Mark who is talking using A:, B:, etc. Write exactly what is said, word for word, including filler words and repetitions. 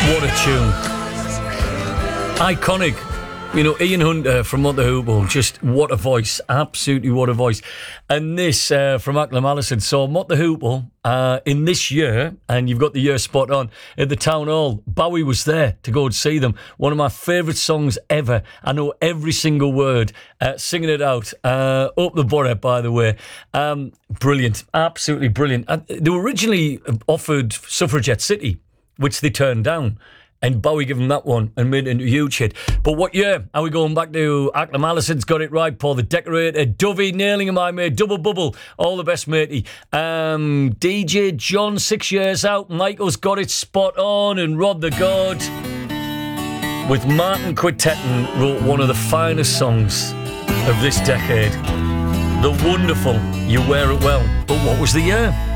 A: What a tune. Iconic. You know, Ian Hunter from Mott the Hoople, just what a voice. Absolutely what a voice. And this uh, from Acklam Allison. So Mott the Hoople, uh, in this year, and you've got the year spot on, at the Town Hall, Bowie was there to go and see them. One of my favourite songs ever. I know every single word. Uh, singing it out. Uh, up the Borough, by the way. Um, brilliant. Absolutely brilliant. And they were originally offered Suffragette City, which they turned down. And Bowie gave him that one and made it into a huge hit. But what year are we going back to? Acklam Allison's got it right. Paul the Decorator, Dovey, Nailing Him, I made Double Bubble. All the best, matey. Um, D J John, six years out. Michael's got it spot on. And Rod the God, with Martin Quintetton, wrote one of the finest songs of this decade. The wonderful You Wear It Well. But what was the year?